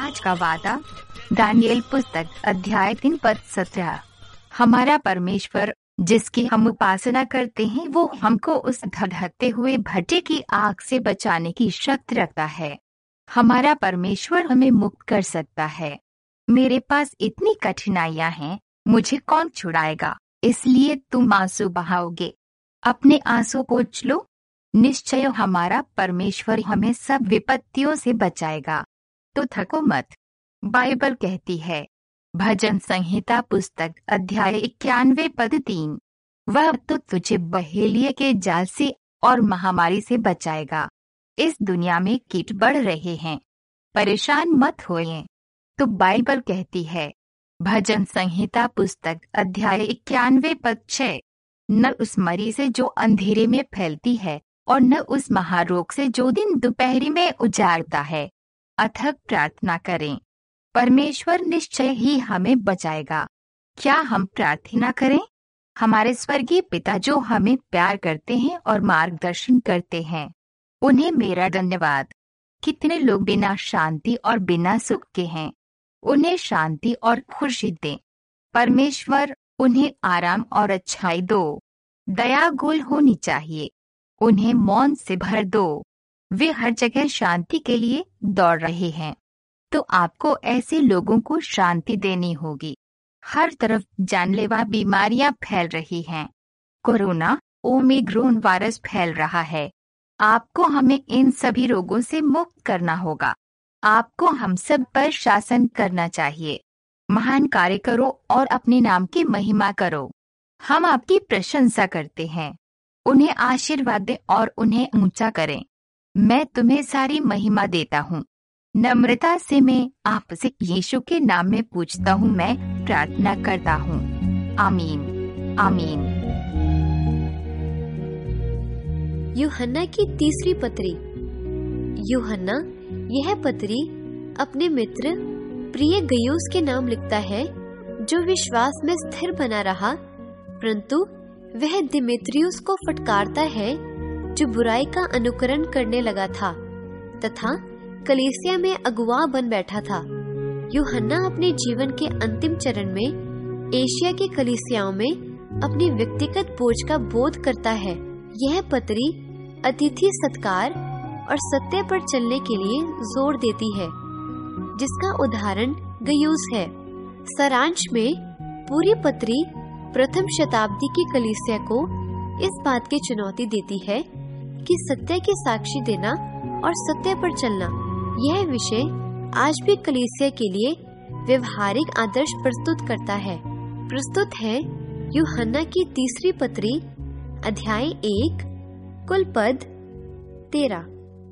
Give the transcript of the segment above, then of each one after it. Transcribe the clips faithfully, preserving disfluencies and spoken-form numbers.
आज का वादा, दानिएल पुस्तक अध्याय तीन पद सत्रह। हमारा परमेश्वर जिसकी हम उपासना करते हैं वो हमको उस धधकते हुए भट्टे की आग से बचाने की शक्ति रखता है। हमारा परमेश्वर हमें मुक्त कर सकता है। मेरे पास इतनी कठिनाइयां हैं, मुझे कौन छुड़ाएगा? इसलिए तुम आंसू बहाओगे, अपने आंसू पोंछ लो। निश्चय हमारा परमेश्वर हमें सब विपत्तियों से बचाएगा, तो थको मत। बाइबल कहती है, भजन संहिता पुस्तक अध्याय इक्यानवे पद तीन, वह तो तुझे बहेलिये के जाल से और महामारी से बचाएगा। इस दुनिया में कीट बढ़ रहे हैं, परेशान मत होइए। तो बाइबल कहती है, भजन संहिता पुस्तक अध्याय इक्यानवे पद छः, न उस मरी से जो अंधेरे में फैलती है और न उस महारोग से जो दिन दोपहरी में उजाड़ता है। अथक प्रार्थना करें, परमेश्वर निश्चय ही हमें बचाएगा। क्या हम प्रार्थना करें? हमारे स्वर्गीय पिता जो हमें प्यार करते हैं और मार्गदर्शन करते हैं, उन्हें मेरा धन्यवाद। कितने लोग बिना शांति और बिना सुख के हैं, उन्हें शांति और खुशी दें। परमेश्वर उन्हें आराम और अच्छाई दो। दया गुल होनी चाहिए, उन्हें मौन से भर दो। वे हर जगह शांति के लिए दौड़ रहे हैं, तो आपको ऐसे लोगों को शांति देनी होगी। हर तरफ जानलेवा बीमारियां फैल रही हैं। कोरोना, ओमिक्रॉन वायरस फैल रहा है। आपको हमें इन सभी रोगों से मुक्त करना होगा। आपको हम सब पर शासन करना चाहिए। महान कार्य करो और अपने नाम की महिमा करो। हम आपकी प्रशंसा करते हैं। उन्हें आशीर्वाद दें और उन्हें ऊंचा करें। मैं तुम्हें सारी महिमा देता हूँ। नम्रता से मैं आपसे यीशु के नाम में पूछता हूँ, मैं प्रार्थना करता हूँ। आमीन, आमीन। यूहन्ना की तीसरी पत्री। यूहन्ना यह पत्री अपने मित्र प्रिय गयुस के नाम लिखता है, जो विश्वास में स्थिर बना रहा, परंतु वह दिमेत्रियुस को फटकारता है जो बुराई का अनुकरण करने लगा था तथा कलीसिया में अगुआ बन बैठा था। यूहन्ना अपने जीवन के अंतिम चरण में एशिया के कलीसियाओं में अपनी व्यक्तिगत बोझ का बोध करता है। यह पत्री अतिथि सत्कार और सत्य पर चलने के लिए जोर देती है, जिसका उदाहरण गयुस है। सारांश में पूरी पत्री प्रथम शताब्दी की कलीसिया को इस बात की चुनौती देती है कि सत्य की साक्षी देना और सत्य पर चलना, यह विषय आज भी कलीसिया के लिए व्यवहारिक आदर्श प्रस्तुत करता है। प्रस्तुत है यूहन्ना की तीसरी पत्री अध्याय एक, कुल पद तेरह।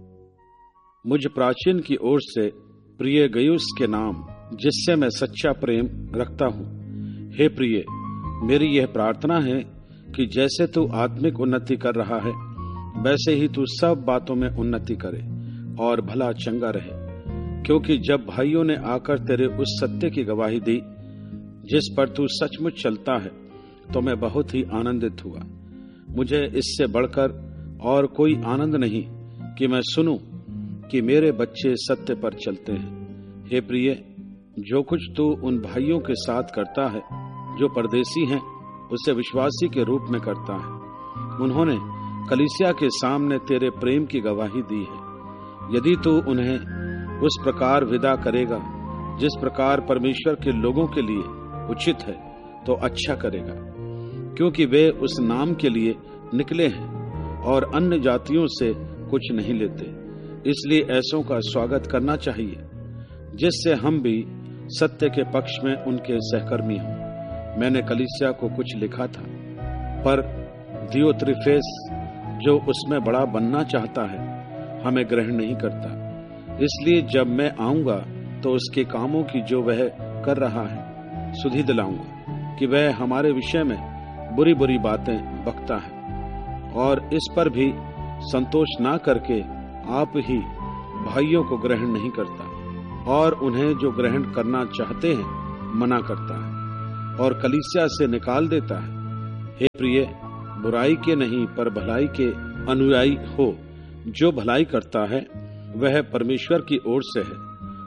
मुझ प्राचीन की ओर से प्रिय गयुस के नाम, जिससे मैं सच्चा प्रेम रखता हूँ। हे प्रिय, मेरी यह प्रार्थना है कि जैसे तू आत्मिक उन्नति कर रहा है, वैसे ही तू सब बातों में उन्नति करे और भला चंगा रहे। क्योंकि जब भाइयों ने आकर तेरे उस सत्य की गवाही दी जिस पर तू सचमुच चलता है, तो मैं बहुत ही आनंदित हुआ। मुझे इससे बढ़कर और कोई आनंद नहीं कि मैं सुनूं कि मेरे बच्चे सत्य पर चलते हैं। हे प्रिय, जो कुछ तू उन भाइयों के साथ करता है जो परदेसी हैं, उसे विश्वासी के रूप में करता है। उन्होंने कलीसिया के सामने तेरे प्रेम की गवाही दी है। यदि तू उन्हें उस प्रकार विदा करेगा जिस प्रकार परमेश्वर के लोगों के लिए उचित है, तो अच्छा करेगा, क्योंकि वे उस नाम के लिए निकले हैं और अन्य जातियों से कुछ नहीं लेते। इसलिए ऐसों का स्वागत करना चाहिए, जिससे हम भी सत्य के पक्ष में उनके सहकर्मी हों। मैंने कलीसिया को कुछ लिखा था, पर दियोत्रिफेस, जो उसमें बड़ा बनना चाहता है, हमें ग्रहण नहीं करता। इसलिए जब मैं आऊंगा तो उसके कामों की जो वह कर रहा है सुधि दिलाऊंगा कि वह हमारे विषय में बुरी बुरी बातें बकता है, और इस पर भी संतोष ना करके आप ही भाइयों को ग्रहण नहीं करता, और उन्हें जो ग्रहण करना चाहते हैं मना करता है और कलीसिया से निकाल देता है। हे प्रिय, बुराई के नहीं पर भलाई के अनुयायी हो। जो भलाई करता है वह परमेश्वर की ओर से है,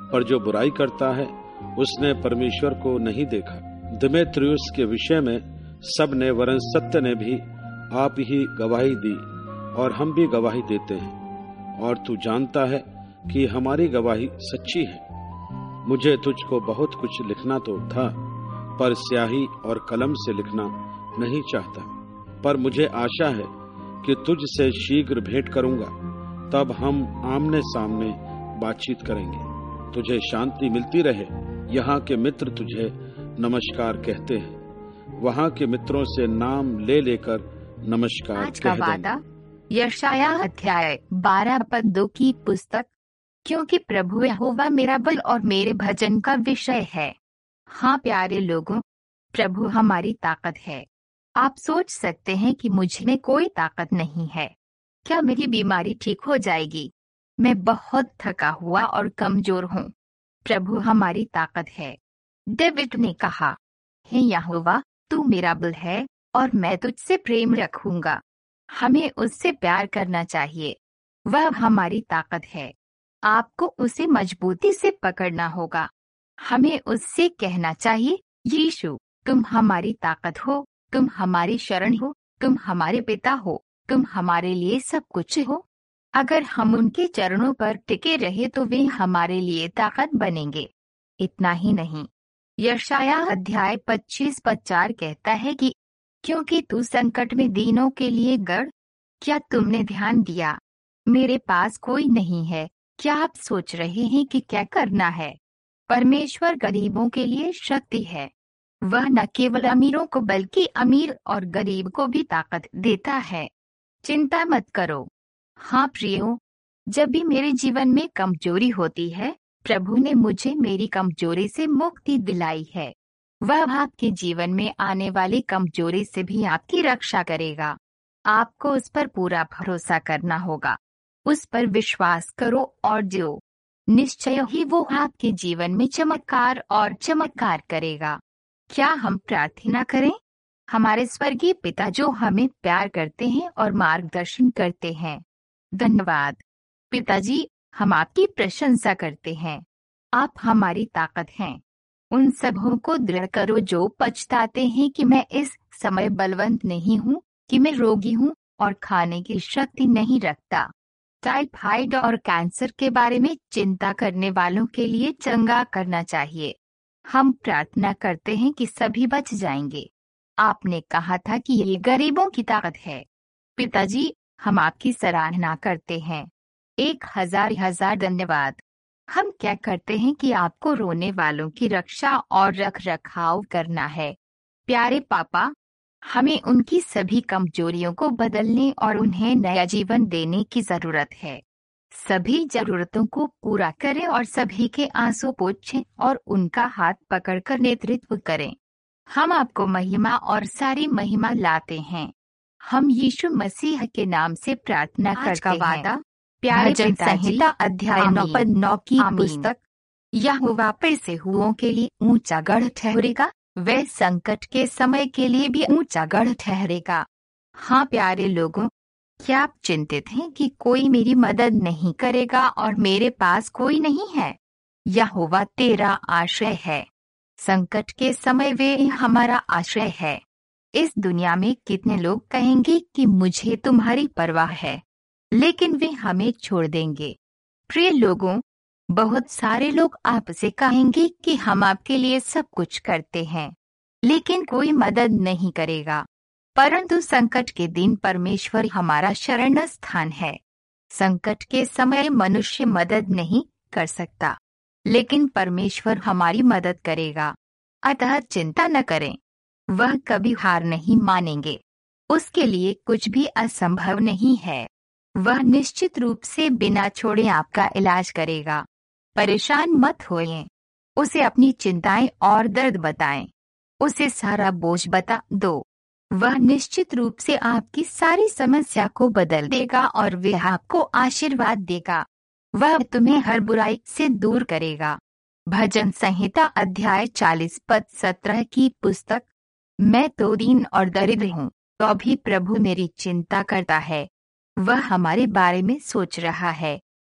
पर जो बुराई करता है उसने परमेश्वर को नहीं देखा। दिमेत्रियुस के विषय में सब ने वरन सत्य ने भी आप ही गवाही दी और हम भी गवाही देते हैं, और तू जानता है कि हमारी गवाही सच्ची है। मुझे तुझको बहुत कुछ लिखना तो था, पर स्याही और कलम से लिखना नहीं चाहता, पर मुझे आशा है कि तुझसे शीघ्र भेंट करूंगा, तब हम आमने सामने बातचीत करेंगे। तुझे शांति मिलती रहे। यहाँ के मित्र तुझे नमस्कार कहते हैं। वहाँ के मित्रों से नाम ले लेकर नमस्कार आज का कह वादा देंगे। यशायाह अध्याय बारह पद दो की पुस्तक। क्योंकि प्रभु यहोवा मेरा बल और मेरे भजन का विषय है। हाँ प्यारे लोगों, प्रभु हमारी ताकत है। आप सोच सकते हैं कि मुझ में कोई ताकत नहीं है। क्या मेरी बीमारी ठीक हो जाएगी? मैं बहुत थका हुआ और कमजोर हूँ। प्रभु हमारी ताकत है। डेविड ने कहा, हे यहोवा, तू मेरा बल है और मैं तुझसे प्रेम रखूंगा। हमें उससे प्यार करना चाहिए। वह हमारी ताकत है। आपको उसे मजबूती से पकड़ना होगा। हमें उससे कहना चाहिए, यीशु, तुम हमारी ताकत हो, तुम हमारी शरण हो, तुम हमारे पिता हो, तुम हमारे लिए सब कुछ हो। अगर हम उनके चरणों पर टिके रहे तो वे हमारे लिए ताकत बनेंगे। इतना ही नहीं, यशायाह अध्याय पच्चीस पद चार कहता है कि क्योंकि तू संकट में दीनों के लिए गढ़। क्या तुमने ध्यान दिया? मेरे पास कोई नहीं है। क्या आप सोच रहे हैं कि क्या करना है? परमेश्वर गरीबों के लिए शक्ति है। वह न केवल अमीरों को बल्कि अमीर और गरीब को भी ताकत देता है। चिंता मत करो। हाँ प्रियो, जब भी मेरे जीवन में कमजोरी होती है, प्रभु ने मुझे मेरी कमजोरी से मुक्ति दिलाई है। वह आपके जीवन में आने वाली कमजोरी से भी आपकी रक्षा करेगा। आपको उस पर पूरा भरोसा करना होगा। उस पर विश्वास करो और जो निश्चय ही वो आपके जीवन में चमत्कार और चमत्कार करेगा। क्या हम प्रार्थना करें? हमारे स्वर्गीय पिता जो हमें प्यार करते हैं और मार्गदर्शन करते हैं, धन्यवाद पिताजी, हम आपकी प्रशंसा करते हैं। आप हमारी ताकत हैं। उन सबों को दृढ़ करो जो पछताते हैं कि मैं इस समय बलवंत नहीं हूँ, कि मैं रोगी हूँ और खाने की शक्ति नहीं रखता। टाइफाइड और कैंसर के बारे में चिंता करने वालों के लिए चंगा करना चाहिए। हम प्रार्थना करते हैं कि सभी बच जाएंगे। आपने कहा था कि ये गरीबों की ताकत है। पिताजी, हम आपकी सराहना करते हैं। एक हजार हजार धन्यवाद। हम क्या करते हैं कि आपको रोने वालों की रक्षा और रख रखाव करना है। प्यारे पापा, हमें उनकी सभी कमजोरियों को बदलने और उन्हें नया जीवन देने की जरूरत है। सभी जरूरतों को पूरा करें और सभी के आंसू पोंछें और उनका हाथ पकड़कर नेतृत्व करें। हम आपको महिमा और सारी महिमा लाते हैं। हम यीशु मसीह के नाम से प्रार्थना करते हैं। वादा प्यारे पिताजी, संहिता अध्याय नौ पद नौ की पुस्तक। यहोवा फिर से हुओं के लिए ऊंचा गढ़ ठहरेगा। वह संकट के समय के लिए भी ऊंचा गढ़ ठहरेगा। हाँ प्यारे लोगों, क्या आप चिंतित हैं कि कोई मेरी मदद नहीं करेगा और मेरे पास कोई नहीं है? यहोवा तेरा आश्रय है। संकट के समय वे हमारा आश्रय है। इस दुनिया में कितने लोग कहेंगे कि मुझे तुम्हारी परवाह है, लेकिन वे हमें छोड़ देंगे। प्रिय लोगों, बहुत सारे लोग आपसे कहेंगे कि हम आपके लिए सब कुछ करते हैं, लेकिन कोई मदद नहीं करेगा। परंतु संकट के दिन परमेश्वर हमारा शरण स्थान है। संकट के समय मनुष्य मदद नहीं कर सकता, लेकिन परमेश्वर हमारी मदद करेगा। अतः चिंता न करें। वह कभी हार नहीं मानेंगे। उसके लिए कुछ भी असंभव नहीं है। वह निश्चित रूप से बिना छोड़े आपका इलाज करेगा। परेशान मत होइए। उसे अपनी चिंताएं और दर्द बताएं। उसे सारा बोझ बता दो। वह निश्चित रूप से आपकी सारी समस्या को बदल देगा और वह आपको आशीर्वाद देगा। वह तुम्हें हर बुराई से दूर करेगा। भजन संहिता अध्याय चालीस पद सत्रह की पुस्तक। मैं तो दीन और दरिद्र हूँ, तो भी प्रभु मेरी चिंता करता है। वह हमारे बारे में सोच रहा है।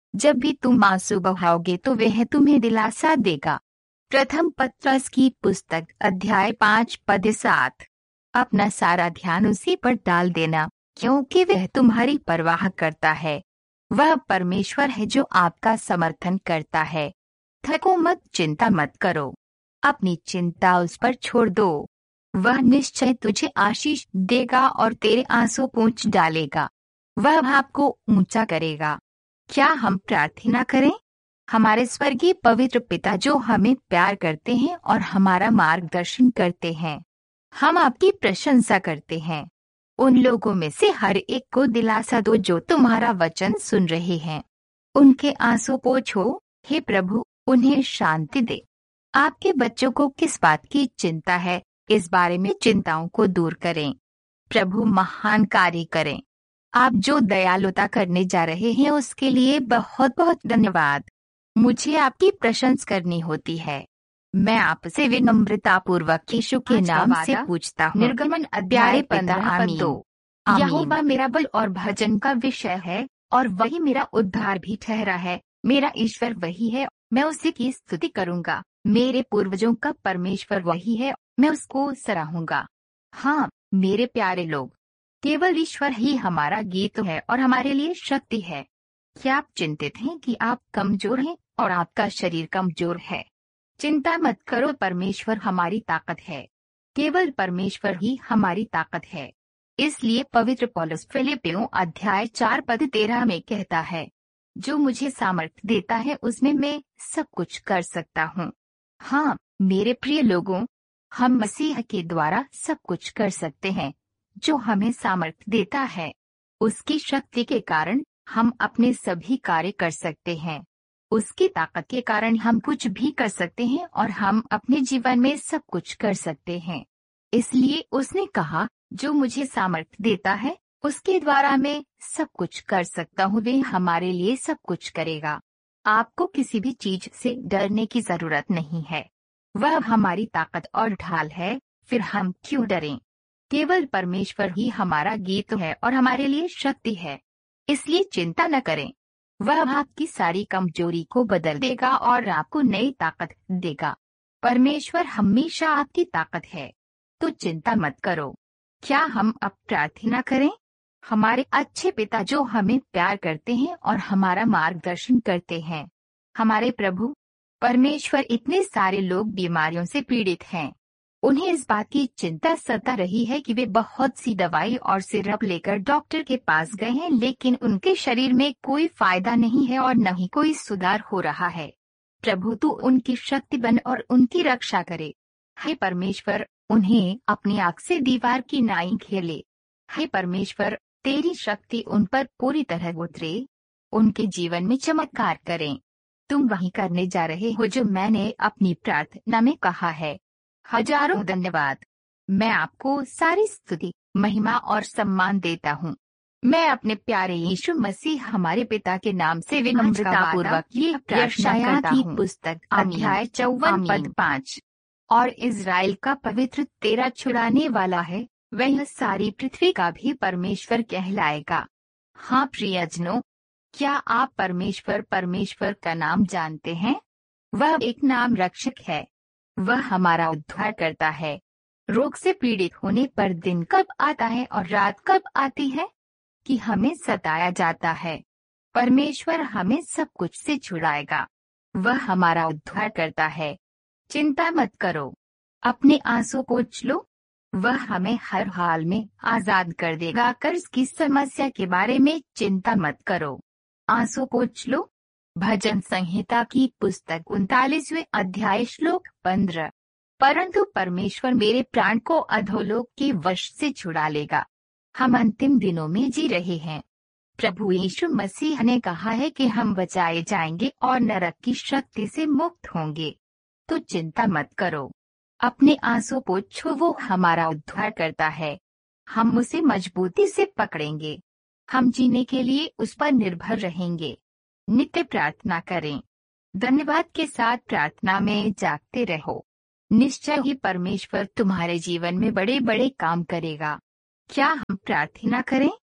जब भी तुम आंसू बहाओगे तो वह तुम्हें दिलासा देगा। प्रथम पत्रस की पुस्तक अध्याय पाँच पद सात। अपना सारा ध्यान उसी पर डाल देना, क्योंकि वह तुम्हारी परवाह करता है। वह परमेश्वर है जो आपका समर्थन करता है। थको मत, चिंता मत करो, अपनी चिंता उस पर छोड़ दो। वह निश्चय तुझे आशीष देगा और तेरे आंसू पोंछ डालेगा। वह आपको ऊंचा करेगा। क्या हम प्रार्थना करें? हमारे स्वर्गीय पवित्र पिता जो हमें प्यार करते हैं और हमारा मार्गदर्शन करते हैं, हम आपकी प्रशंसा करते हैं। उन लोगों में से हर एक को दिलासा दो जो तुम्हारा वचन सुन रहे हैं। उनके आंसू पोंछो, हे प्रभु, उन्हें शांति दे। आपके बच्चों को किस बात की चिंता है, इस बारे में चिंताओं को दूर करें। प्रभु महान कार्य करें। आप जो दयालुता करने जा रहे हैं उसके लिए बहुत बहुत धन्यवाद। मुझे आपकी प्रशंसा करनी होती है। मैं आपसे विनम्रता पूर्वक यीशु के नाम से पूछता हूँ। निर्गमन अध्याय पंद्रह पद दो। यहोवा मेरा बल और भजन का विषय है और वही मेरा उद्धार भी ठहरा है। मेरा ईश्वर वही है, मैं उसी की स्तुति करूंगा। मेरे पूर्वजों का परमेश्वर वही है, मैं उसको सराहूंगा। हाँ मेरे प्यारे लोग, केवल ईश्वर ही हमारा गीत है और हमारे लिए शक्ति है। क्या आप चिंतित हैं कि आप कमजोर हैं और आपका शरीर कमजोर है? चिंता मत करो, परमेश्वर हमारी ताकत है। केवल परमेश्वर ही हमारी ताकत है। इसलिए पवित्र पौलुस फिलिप्पियों अध्याय चार पद तेरह में कहता है, जो मुझे सामर्थ्य देता है उसमें मैं सब कुछ कर सकता हूँ। हाँ मेरे प्रिय लोगों, हम मसीह के द्वारा सब कुछ कर सकते हैं जो हमें सामर्थ्य देता है। उसकी शक्ति के कारण हम अपने सभी कार्य कर सकते हैं। उसकी ताकत के कारण हम कुछ भी कर सकते हैं और हम अपने जीवन में सब कुछ कर सकते हैं। इसलिए उसने कहा, जो मुझे सामर्थ्य देता है उसके द्वारा मैं सब कुछ कर सकता हूँ। वे हमारे लिए सब कुछ करेगा। आपको किसी भी चीज से डरने की जरूरत नहीं है। वह हमारी ताकत और ढाल है, फिर हम क्यों डरें? केवल परमेश्वर ही हमारा गीत है और हमारे लिए शक्ति है। इसलिए चिंता न करें। वह आपकी सारी कमजोरी को बदल देगा और आपको नई ताकत देगा। परमेश्वर हमेशा आपकी ताकत है, तो चिंता मत करो। क्या हम अब प्रार्थना करें? हमारे अच्छे पिता जो हमें प्यार करते हैं और हमारा मार्गदर्शन करते हैं, हमारे प्रभु परमेश्वर, इतने सारे लोग बीमारियों से पीड़ित हैं। उन्हें इस बात की चिंता सता रही है कि वे बहुत सी दवाई और सिरप लेकर डॉक्टर के पास गए हैं, लेकिन उनके शरीर में कोई फायदा नहीं है और न ही कोई सुधार हो रहा है। प्रभु तू उनकी शक्ति बन और उनकी रक्षा करे। हे परमेश्वर, उन्हें अपनी आँख से दीवार की नाई घेरे। हे परमेश्वर, तेरी शक्ति उन पर पूरी तरह उतरे, उनके जीवन में चमत्कार करें। तुम वही करने जा रहे हो जो मैंने अपनी प्रार्थना में कहा है। हजारों धन्यवाद। मैं आपको सारी स्तुति, महिमा और सम्मान देता हूँ। मैं अपने प्यारे यीशु मसीह हमारे पिता के नाम से विनम्रता पूर्वक ये यशायाह की पुस्तक अध्याय चौवन पद पाँच। और इज़राइल का पवित्र तेरा छुड़ाने वाला है, वह सारी पृथ्वी का भी परमेश्वर कहलाएगा। हाँ प्रियजनों, क्या आप परमेश्वर परमेश्वर का नाम जानते हैं? वह एक नाम रक्षक है। वह हमारा उद्धार करता है। रोग से पीड़ित होने पर दिन कब आता है और रात कब आती है कि हमें सताया जाता है, परमेश्वर हमें सब कुछ से छुड़ाएगा। वह हमारा उद्धार करता है। चिंता मत करो, अपने आंसू पोंछ लो। वह हमें हर हाल में आजाद कर देगा। कर्ज की समस्या के बारे में चिंता मत करो, आंसू पोंछ लो। भजन संहिता की पुस्तक उनतालीसवें अध्याय श्लोक पंद्रह। परंतु परमेश्वर मेरे प्राण को अधोलोक के वश से छुड़ा लेगा। हम अंतिम दिनों में जी रहे हैं। प्रभु यीशु मसीह ने कहा है कि हम बचाए जाएंगे और नरक की शक्ति से मुक्त होंगे। तो चिंता मत करो, अपने आंसू पोंछो। वो हमारा उद्धार करता है। हम उसे मजबूती से पकड़ेंगे। हम जीने के लिए उस पर निर्भर रहेंगे। नित्य प्रार्थना करें। धन्यवाद के साथ प्रार्थना में जागते रहो। निश्चय ही परमेश्वर तुम्हारे जीवन में बड़े बड़े काम करेगा। क्या हम प्रार्थना करें?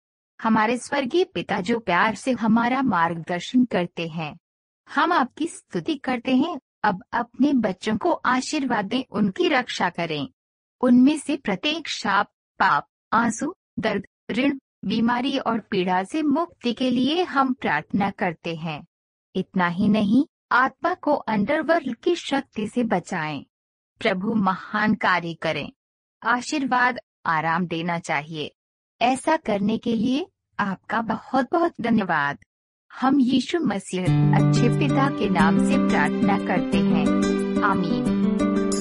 हमारे स्वर्गीय पिता जो प्यार से हमारा मार्गदर्शन करते हैं, हम आपकी स्तुति करते हैं। अब अपने बच्चों को आशीर्वाद दें, उनकी रक्षा करें। उनमें से प्रत्येक शाप, पाप, आंसू, दर्द, ऋण, बीमारी और पीड़ा से मुक्ति के लिए हम प्रार्थना करते हैं। इतना ही नहीं, आत्मा को अंडरवर्ल्ड की शक्ति से बचाएं। प्रभु महान कार्य करें। आशीर्वाद, आराम देना चाहिए। ऐसा करने के लिए आपका बहुत बहुत धन्यवाद। हम यीशु मसीह अच्छे पिता के नाम से प्रार्थना करते हैं। आमीन।